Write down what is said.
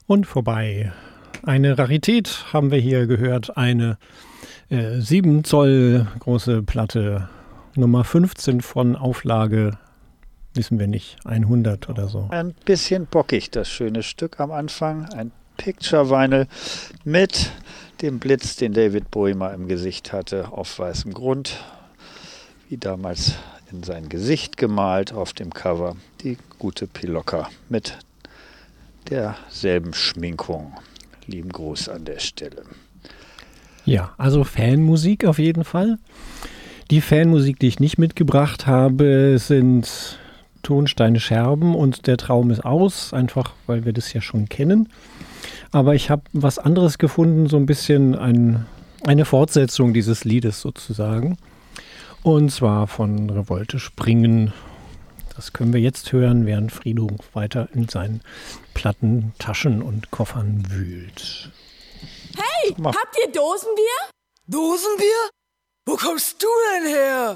Und vorbei. Eine Rarität haben wir hier gehört, eine 7 Zoll große Platte, Nummer 15 von Auflage, wissen wir nicht, 100 oder so. Ein bisschen bockig, das schöne Stück am Anfang, ein Picture Vinyl mit dem Blitz, den David Bowie mal im Gesicht hatte, auf weißem Grund, wie damals in sein Gesicht gemalt auf dem Cover, die gute Pilocka mit derselben Schminkung. Lieben Gruß an der Stelle. Ja, also Fanmusik auf jeden Fall. Die Fanmusik, die ich nicht mitgebracht habe, sind Tonsteine Scherben und Der Traum ist aus, einfach weil wir das ja schon kennen. Aber ich habe was anderes gefunden, so ein bisschen eine Fortsetzung dieses Liedes sozusagen. Und zwar von Revolte Springen. Das können wir jetzt hören, während Frido weiter in seinen Platten, Taschen und Koffern wühlt. Hey, habt ihr Dosenbier? Dosenbier? Wo kommst du denn her?